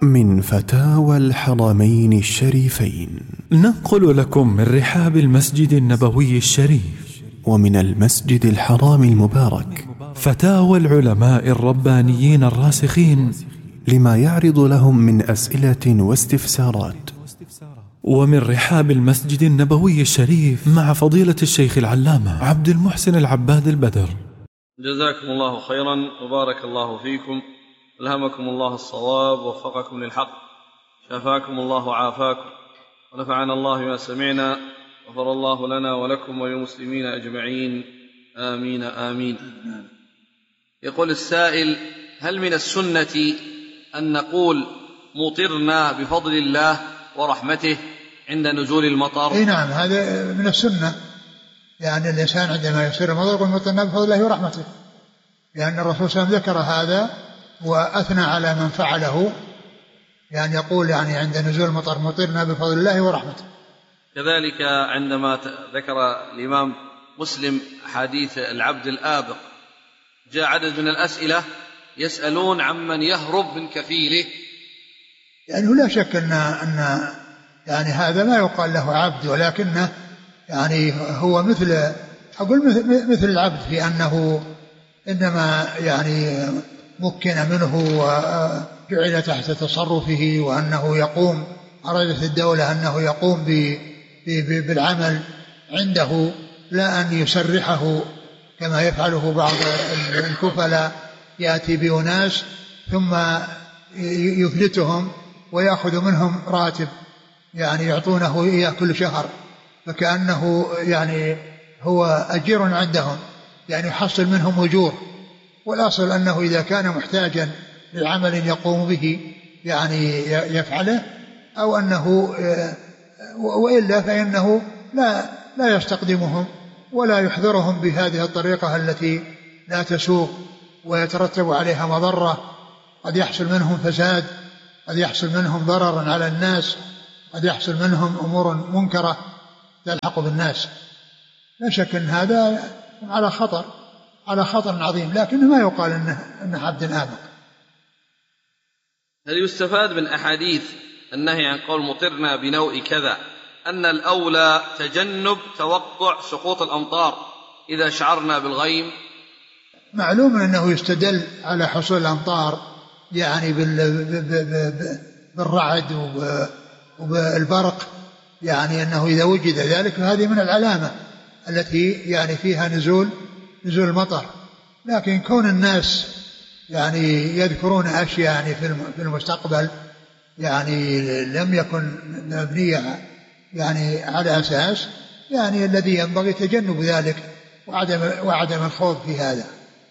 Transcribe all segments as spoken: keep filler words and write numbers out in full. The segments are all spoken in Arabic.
من فتاوى الحرمين الشريفين، ننقل لكم من رحاب المسجد النبوي الشريف ومن المسجد الحرام المبارك فتاوى العلماء الربانيين الراسخين لما يعرض لهم من أسئلة واستفسارات. ومن رحاب المسجد النبوي الشريف مع فضيلة الشيخ العلامة عبد المحسن العباد البدر. جزاكم الله خيرا وبارك الله فيكم، ألهمكم الله الصواب ووفقكم للحق، شفاكم الله وعافاكم، ونفعنا الله ما سمعنا، غفر الله لنا ولكم وللمسلمين أجمعين، آمين آمين. يقول السائل: هل من السنة أن نقول مطرنا بفضل الله ورحمته عند نزول المطر؟ اي نعم، هذا من السنة، يعني الإنسان عندما يصير المطر يقول مطرنا بفضل الله ورحمته، لأن الرسول صلى الله عليه وسلم ذكر هذا وأثنى على من فعله، يعني يقول يعني عند نزول المطر مطرنا بفضل الله ورحمته. كذلك عندما ذكر الإمام مسلم حديث العبد الآبق، جاء عدد من الأسئلة يسألون عمن يهرب من كفيله، يعني لا شك أن أن يعني هذا ما يقال له عبد، ولكنه يعني هو مثل أقول مثل, مثل العبد في أنه إنما يعني مكن منه وجعل تحت تصرفه، وأنه يقوم أرادت الدولة أنه يقوم بالعمل عنده، لا أن يسرحه كما يفعله بعض الكفلاء، يأتي بأناس ثم يفلتهم ويأخذ منهم راتب يعني يعطونه إياه كل شهر، فكأنه يعني هو أجير عندهم، يعني يحصل منهم أجور. والأصل أنه إذا كان محتاجا لعمل يقوم به يعني يفعله، أو أنه وإلا فإنه لا لا يستقدمهم ولا يحذرهم بهذه الطريقة التي لا تسوق ويترتب عليها مضرة، قد يحصل منهم فساد، قد يحصل منهم ضرر على الناس، قد يحصل منهم أمور منكرة تلحق بالناس. لا شك أن هذا على خطر على خطر عظيم، لكن ما يقال إنه, إنه عبد آبق. هل يستفاد من أحاديث النهي عن قول مطرنا بنوء كذا أن الأولى تجنب توقع سقوط الأمطار إذا شعرنا بالغيم؟ معلوم أنه يستدل على حصول الأمطار يعني بالرعد وبالبرق، يعني أنه إذا وجد ذلك فهذه من العلامة التي يعني فيها نزول نزول المطر. لكن كون الناس يعني يذكرون أشياء يعني في المستقبل يعني لم يكن مبنية يعني على أساس، يعني الذي ينبغي تجنب ذلك وعدم, وعدم الخوض في هذا.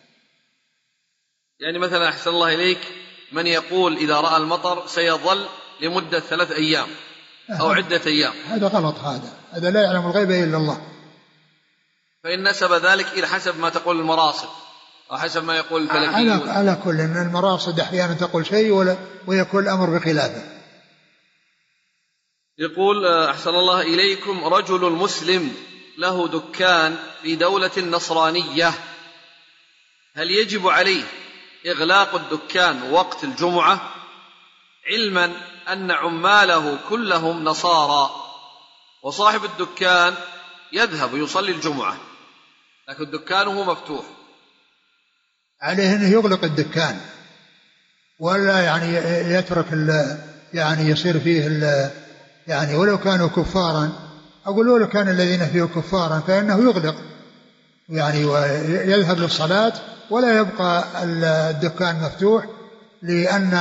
يعني مثلا أحسن الله إليك من يقول إذا رأى المطر سيظل لمدة ثلاث أيام أو عدة أيام، هذا غلط، هذا هذا لا يعلم الغيب إلا الله. فإن نسب ذلك إلى حسب ما تقول المراصد أو حسب ما يقول الفلكيون. على, على كل أن المراصد أحيانا تقول شيء ولا ويكون الأمر بخلافه. يقول أحسن الله إليكم: رجل مسلم له دكان في دولة نصرانية، هل يجب عليه إغلاق الدكان وقت الجمعة، علما أن عماله كلهم نصارى وصاحب الدكان يذهب يصلي الجمعة لكن دكانه مفتوح؟ عليه أنه يغلق الدكان ولا يعني يترك يعني يصير فيه يعني ولو كانوا كفارا، أقول ولو كان الذين فيه كفارا فإنه يغلق يعني ويذهب للصلاة ولا يبقى الدكان مفتوح، لأن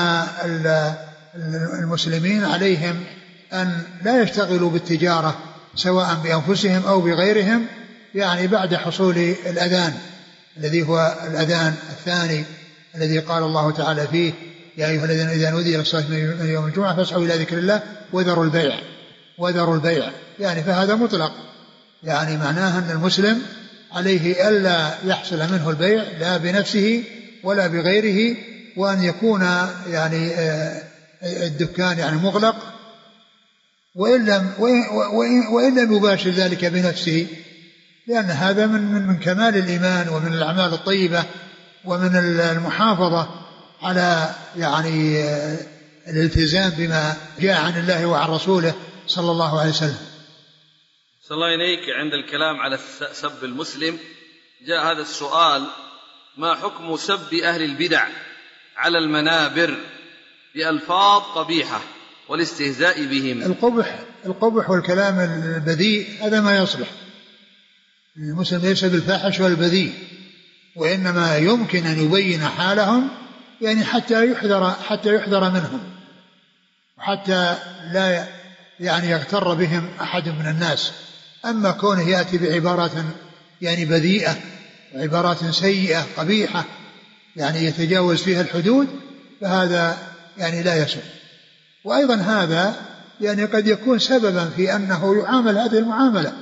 المسلمين عليهم أن لا يشتغلوا بالتجارة سواء بأنفسهم أو بغيرهم يعني بعد حصول الأذان الذي هو الأذان الثاني الذي قال الله تعالى فيه: يا أيها الذين إذا نودي للصلاة من يوم الجمعة فاسعوا إلى ذكر الله وذروا البيع وذروا البيع يعني فهذا مطلق، يعني معناه أن المسلم عليه ألا يحصل منه البيع لا بنفسه ولا بغيره، وأن يكون يعني الدكان يعني مغلق، وإن لم, وإن لم يباشر ذلك بنفسه، لأن هذا من, من, من كمال الإيمان ومن الأعمال الطيبة ومن المحافظة على يعني الالتزام بما جاء عن الله وعن رسوله صلى الله عليه وسلم. صلى الله إليك. عند الكلام على سب المسلم جاء هذا السؤال: ما حكم سب أهل البدع على المنابر بألفاظ قبيحة والاستهزاء بهم؟ القبح القبح والكلام البذيء هذا ما يصلح. المسلم ليس بالفاحش والبذيء، وإنما يمكن أن يبين حالهم يعني حتى يحذر حتى يحذر منهم، وحتى لا يعني يغتر بهم أحد من الناس. أما كونه يأتي بعبارات يعني بذيئة وعبارات سيئة قبيحة يعني يتجاوز فيها الحدود، فهذا يعني لا يصح. وأيضا هذا يعني قد يكون سببا في أنه يعامل هذه المعاملة.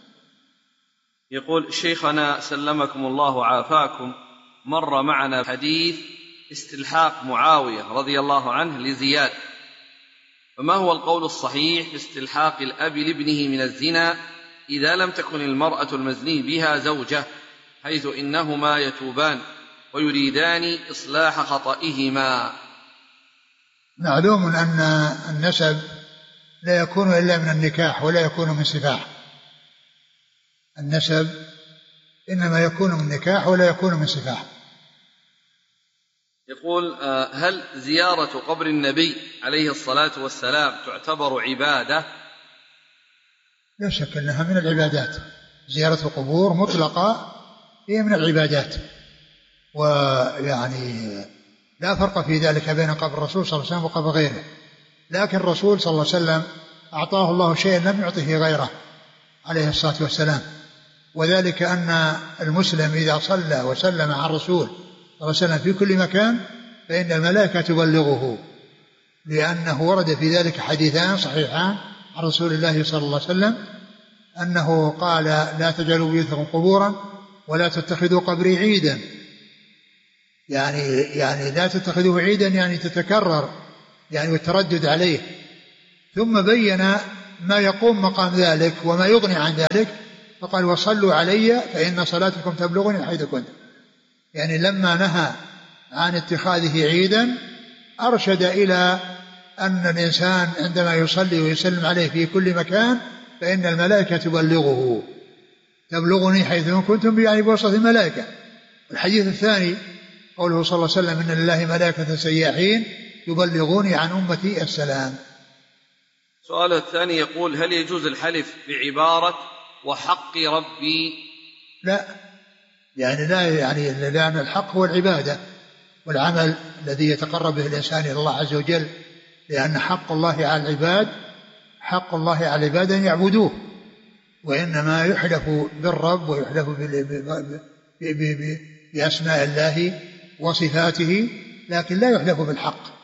يقول: شيخنا سلمكم الله وعافاكم، مر معنا حديث استلحاق معاوية رضي الله عنه لزياد، فما هو القول الصحيح في استلحاق الأب لابنه من الزنا إذا لم تكن المرأة المزني بها زوجة، حيث إنهما يتوبان ويريدان إصلاح خطئهما؟ معلوم أن النسب لا يكون إلا من النكاح ولا يكون من سفاح. النسب إنما يكون من نكاح ولا يكون من سفاح. يقول: هل زيارة قبر النبي عليه الصلاة والسلام تعتبر عبادة؟ لا شك أنها من العبادات. زيارة القبور مطلقة هي من العبادات، ويعني لا فرق في ذلك بين قبر الرسول صلى الله عليه وسلم وقبر غيره. لكن الرسول صلى الله عليه وسلم أعطاه الله شيئا لم يعطه غيره عليه الصلاة والسلام، وذلك أن المسلم إذا صلى وسلم على الرسول صلى الله عليه وسلم في كل مكان فإن الملائكة تبلغه، لأنه ورد في ذلك حديثان صحيحان عن رسول الله صلى الله عليه وسلم أنه قال: لا تجعلوا بيوتكم قبورا ولا تتخذوا قبري عيدا. يعني يعني لا تتخذوه عيدا يعني تتكرر يعني والتردد عليه. ثم بين ما يقوم مقام ذلك وما يغني عن ذلك، فقال: وصلوا علي فإن صلاتكم تبلغني حيث كنت. يعني لما نهى عن اتخاذه عيدا أرشد إلى أن الإنسان عندما يصلي ويسلم عليه في كل مكان فإن الملائكة تبلغه، تبلغني حيث كنتم، يعني بواسطة الملائكة. الحديث الثاني قوله صلى الله عليه وسلم: إن لله ملائكة سياحين يبلغوني عن أمتي السلام. سؤال الثاني يقول: هل يجوز الحلف بعبارة وحق ربي؟ لا، يعني لا، يعني لأن الحق هو العبادة والعمل الذي يتقرب به الإنسان إلى الله عز وجل، لأن حق الله على العباد حق الله على العباد أن يعبدوه، وإنما يحلف بالرب ويحلف بأسماء الله وصفاته، لكن لا يحلف بالحق.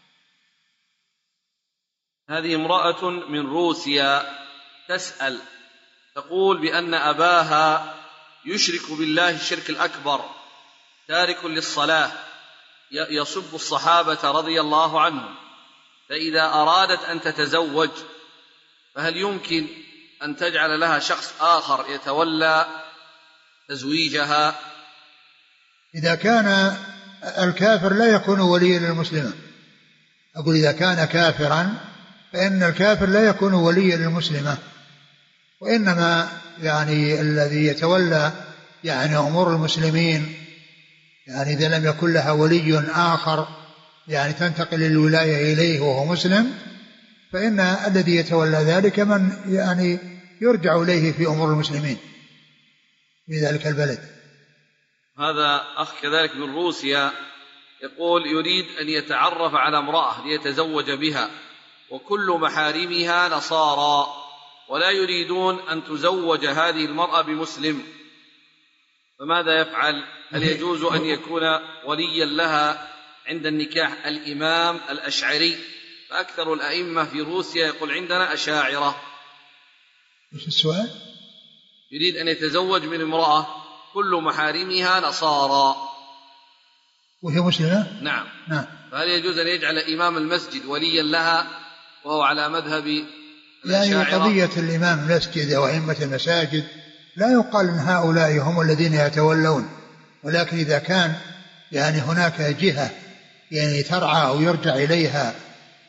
هذه امرأة من روسيا تسأل، تقول بأن أباها يشرك بالله الشرك الأكبر، تارك للصلاة، يسب الصحابة رضي الله عنهم، فإذا أرادت أن تتزوج فهل يمكن أن تجعل لها شخص آخر يتولى تزويجها؟ إذا كان الكافر لا يكون وليا للمسلمة. أقول إذا كان كافرا فإن الكافر لا يكون وليا للمسلمة، وإنما يعني الذي يتولى يعني أمور المسلمين، يعني إذا لم يكن لها ولي آخر يعني تنتقل الولاية إليه وهو مسلم، فإن الذي يتولى ذلك من يعني يرجع إليه في أمور المسلمين في ذلك البلد. هذا أخ كذلك من روسيا يقول: يريد أن يتعرف على امرأة ليتزوج بها، وكل محارمها نصارى، ولا يريدون أن تزوج هذه المرأة بمسلم، فماذا يفعل؟ هل يجوز أن يكون وليا لها عند النكاح الإمام الأشعري؟ فأكثر الأئمة في روسيا يقول عندنا أشاعرة. إيش السؤال؟ يريد أن يتزوج من امرأة كل محارمها نصارى وهي مسلمة؟ نعم. نعم. فهل يجوز أن يجعل إمام المسجد وليا لها وهو على مذهب الأشاعرة؟ يعني قضية الإمام المسجد وأئمة المساجد لا يقال أن هؤلاء هم الذين يتولون، ولكن إذا كان يعني هناك جهة يعني ترعى أو يرجع إليها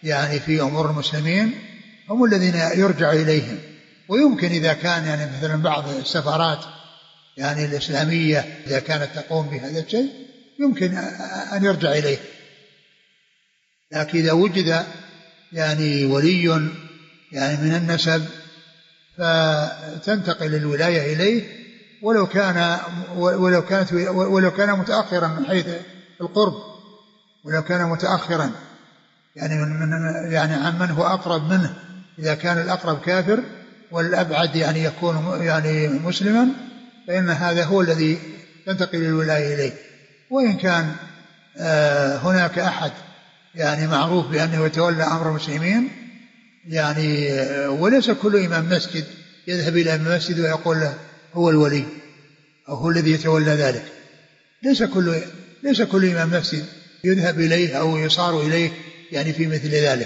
يعني في أمور المسلمين هم الذين يرجع إليهم. ويمكن إذا كان يعني مثلا بعض السفارات يعني الإسلامية إذا كانت تقوم بهذا الشيء يمكن أن يرجع إليه، لكن إذا وجد يعني ولي يعني من النسب فتنتقل الولاية إليه ولو كان ولو كانت ولو كان متأخرا من حيث القرب، ولو كان متأخرا يعني من يعني عمن هو أقرب منه، إذا كان الأقرب كافر والأبعد يعني يكون يعني مسلما فإن هذا هو الذي تنتقل الولاية إليه. وإن كان آه هناك أحد يعني معروف بأنه يتولى أمر المسلمين يعني آه وليس كل إمام مسجد يذهب إلى المسجد ويقول له هو الولي أو هو الذي يتولى ذلك، ليس كل ليس كل إمام مسجد يذهب إليه أو يصار إليه يعني في مثل ذلك.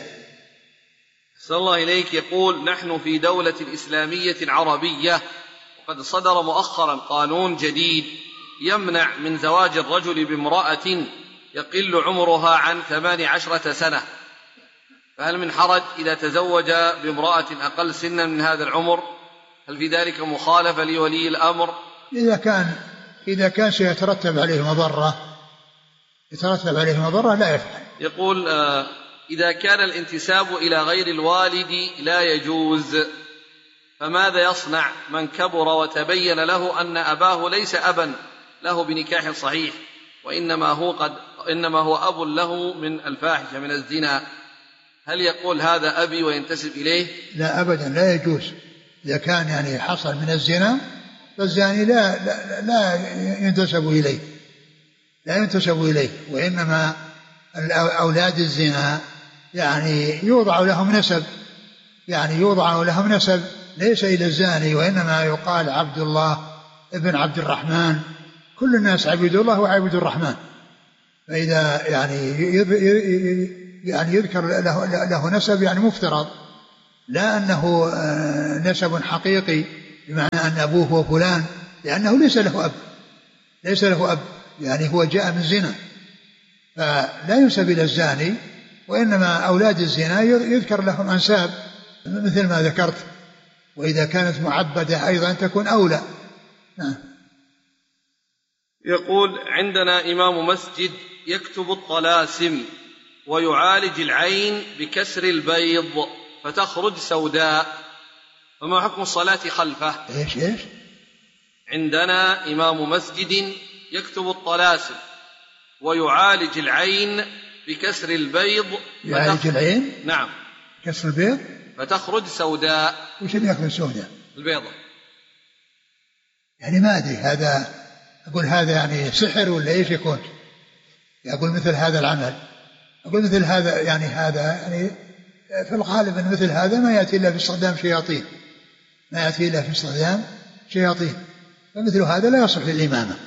صلى الله إليك يقول: نحن في دولة إسلامية عربية وقد صدر مؤخرا قانون جديد يمنع من زواج الرجل بامرأة يقل عمرها عن ثمان عشرة سنة، فهل من حرج إذا تزوج بامرأة أقل سنا من هذا العمر؟ هل في ذلك مخالفة لولي الأمر؟ إذا كان إذا كان سيترتب عليه مضرة يترتب عليه مضرة لا يفعل. يقول: آه إذا كان الانتساب إلى غير الوالد لا يجوز فماذا يصنع من كبر وتبين له أن أباه ليس أبا له بنكاح صحيح وإنما هو, قد إنما هو أب له من الفاحشة من الزنا، هل يقول هذا أبي وينتسب إليه؟ لا أبدا، لا يجوز. إذا كان يعني حصل من الزنا فالزاني لا, لا, لا ينتسب إليه لا ينتسب إليه وإنما أولاد الزنا يعني يوضع لهم نسب يعني يوضع لهم نسب ليس إلى الزاني، وإنما يقال عبد الله ابن عبد الرحمن، كل الناس عبد الله وعبد الرحمن. فإذا يعني يعني يذكر له, له نسب يعني مفترض، لا أنه نسب حقيقي بمعنى أن أبوه هو فلان، لأنه ليس له أب ليس له أب يعني هو جاء من زنا، فلا ينسب إلى الزاني، وإنما أولاد الزنا يذكر لهم أنساب مثل ما ذكرت، وإذا كانت معبدة أيضا تكون أولى. نعم. يقول: عندنا إمام مسجد يكتب الطلاسم ويعالج العين بكسر البيض فتخرج سوداء، فما حكم الصلاة خلفه؟ إيش إيش؟ عندنا إمام مسجد يكتب الطلاسم ويعالج العين بكسر البيض. يعالج العين؟ نعم. كسر البيض فتخرج سوداء. وش اللي يأكل سوداء؟ البيضة. يعني ما أدري هذا، أقول هذا يعني سحر ولا إيش يكون؟ أقول مثل هذا العمل، أقول مثل هذا يعني هذا يعني في الغالب أن مثل هذا ما يأتي إلا في استخدام شياطين ما يأتي إلا في استخدام شياطين فمثل هذا لا يصح للإمامة.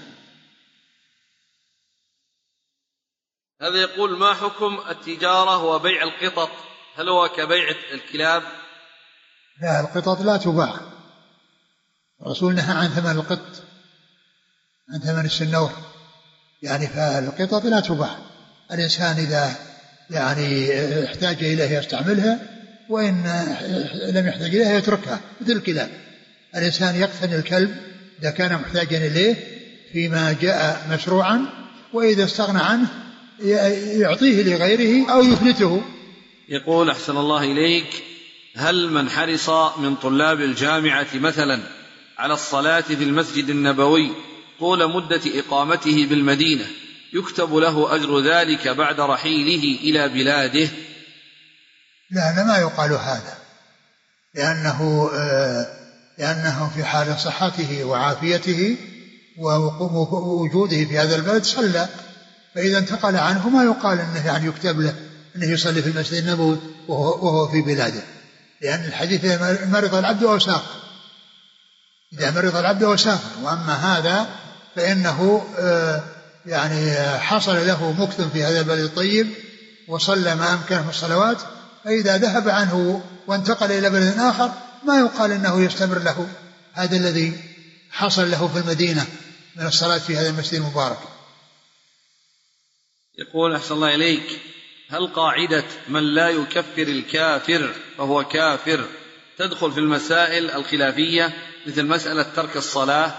هذا يقول: ما حكم التجارة وبيع القطط؟ هل هو كبيع الكلاب؟ لا، القطط لا تباع، الرسول نهى عن ثمن القط عن ثمن السنور، يعني فالقطط لا تباع. الإنسان إذا يعني احتاج إليها يستعملها، وإن لم يحتاج إليها يتركها مثل الكلاب. الإنسان يقتني الكلب إذا كان محتاجا إليه فيما جاء مشروعا، وإذا استغنى عنه يعطيه لغيره أو يفلته. يقول: أحسن الله إليك، هل من حرص من طلاب الجامعة مثلا على الصلاة في المسجد النبوي طول مدة إقامته بالمدينة يكتب له أجر ذلك بعد رحيله إلى بلاده؟ لا، لا، ما يقال هذا، لأنه لأنه في حال صحته وعافيته ووجوده في هذا البلد صلى، فإذا انتقل عنه ما يقال أنه يعني يكتب له أنه يصلي في المسجد النبوي وهو في بلاده، لأن الحديث مرض العبد أو سافر، إذا مرض العبد أو سافر. وأما هذا فإنه يعني حصل له مكث في هذا البلد الطيب وصلى ما أمكنه من الصلوات، فإذا ذهب عنه وانتقل إلى بلد آخر ما يقال أنه يستمر له هذا الذي حصل له في المدينة من الصلاة في هذا المسجد المبارك. يقول: أحسن الله إليك، هل قاعدة من لا يكفر الكافر فهو كافر تدخل في المسائل الخلافية مثل مسألة ترك الصلاة؟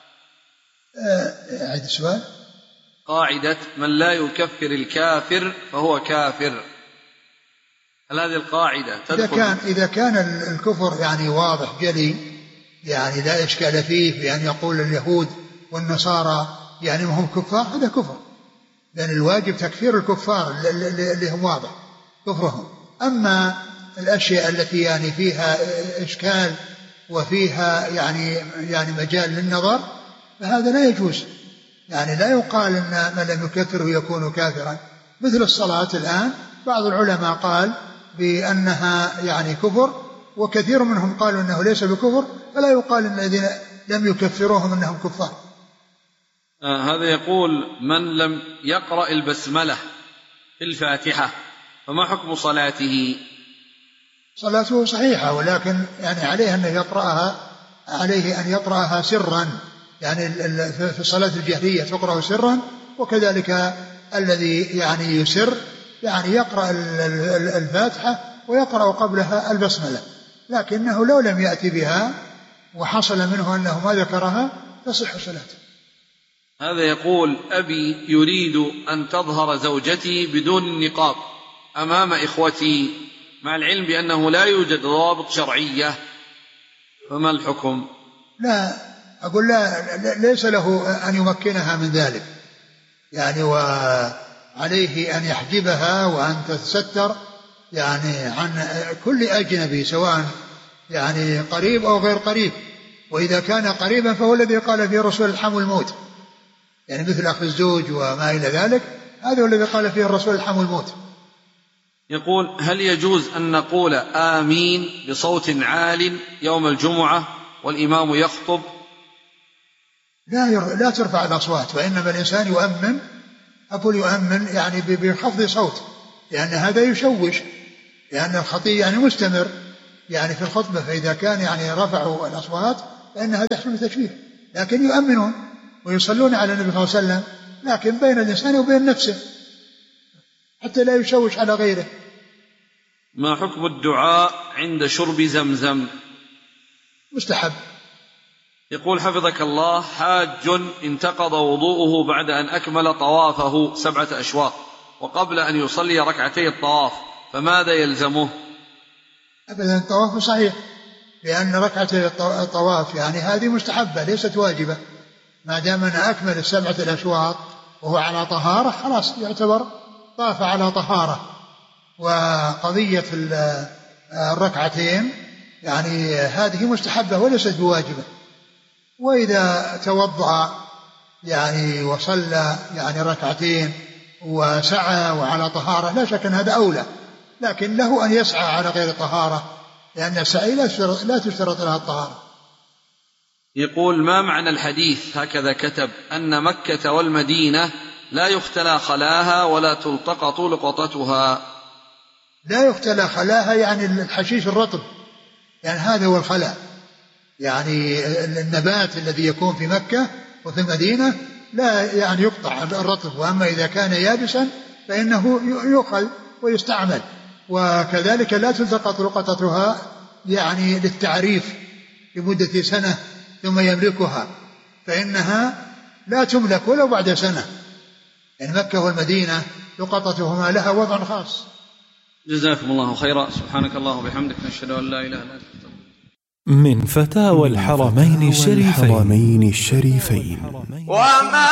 أعد السؤال. قاعدة من لا يكفر الكافر فهو كافر، هل هذه القاعدة تدخل؟ إذا كان, إذا كان الكفر يعني واضح جلي، يعني لا إشكال فيه بأن يقول اليهود والنصارى يعني هم كفار، هذا كفر، لأن الواجب تكفير الكفار اللي هم واضح كفرهم. أما الأشياء التي يعني فيها إشكال وفيها يعني يعني مجال للنظر فهذا لا يجوز، يعني لا يقال أن من لم يكفره يكون كافرا. مثل الصلاة الآن بعض العلماء قال بأنها يعني كفر، وكثير منهم قالوا أنه ليس بكفر، فلا يقال أن الذين لم يكفروهم أنهم كفار. آه هذا يقول من لم يقرأ البسملة في الفاتحة فما حكم صلاته؟ صلاته صحيحة، ولكن يعني عليه أن يقرأها عليه أن يقرأها سرا، يعني في الصلاة الجهرية تقرأ سرا، وكذلك الذي يعني يسر يعني يقرأ الفاتحة ويقرأ قبلها البسملة، لكنه لو لم يأتي بها وحصل منه أنه ما ذكرها تصح صلاته. هذا يقول أبي يريد أن تظهر زوجتي بدون النقاب أمام إخوتي مع العلم بأنه لا يوجد ضوابط شرعية، فما الحكم؟ لا أقول لا، ليس له أن يمكنها من ذلك، يعني وعليه أن يحجبها وأن تتستر يعني عن كل أجنبي سواء يعني قريب أو غير قريب، وإذا كان قريبا فهو الذي قال فيه الرسول الحم الموت، يعني مثل أخذ الزوج وما إلى ذلك، هذا هو الذي قال فيه الرسول الحم الموت. يقول هل يجوز أن نقول آمين بصوت عال يوم الجمعة والإمام يخطب؟ لا لا ترفع الأصوات، وإنما الإنسان يؤمن أقول يؤمن يعني بخفض صوت، لأن هذا يشوش، لأن الخطيب يعني مستمر يعني في الخطبة، فإذا كان يعني رفعوا الأصوات فإن هذا يحصل تشويه، لكن يؤمنون ويصلون على النبي صلى الله عليه وسلم، لكن بين الإنسان وبين نفسه حتى لا يشوش على غيره. ما حكم الدعاء عند شرب زمزم؟ مستحب. يقول حفظك الله حاج انتقض وضوءه بعد أن أكمل طوافه سبعة أشواط وقبل أن يصلي ركعتي الطواف، فماذا يلزمه؟ أبدا الطواف صحيح، لأن ركعتي الطواف يعني هذه مستحبة ليست واجبة، ما دام أن أكمل السبعة الأشواط وهو على طهارة خلاص يعتبر طاف على طهارة. وقضية الركعتين يعني هذه مستحبة وليست بواجبة. وإذا توضأ يعني وصلى يعني ركعتين وسعى وعلى طهارة لا شك أن هذا أولى، لكن له أن يسعى على غير طهارة، لأن السعي لا تشترط لها الطهارة. يقول ما معنى الحديث هكذا كتب أن مكة والمدينة لا يختلى خلاها ولا تلتقط لقطتها؟ لا يختلى خلاها يعني الحشيش الرطب، يعني هذا هو الخلاء، يعني النبات الذي يكون في مكة وفي المدينة لا يعني يقطع الرطب، وأما إذا كان يابسا فإنه يؤخذ ويستعمل. وكذلك لا تلتقط لقطتها يعني للتعريف لمدة سنة ثم يملكها، فإنها لا تملك ولو بعد سنة، يعني مكة والمدينة لقطتهما لها وضع خاص. جزاكم الله خيرا. سبحانك الله وبحمدك نشهد أن لا إله إلا أنت. من فتاوى الحرمين الشريفين الحرمين الشريفين. وما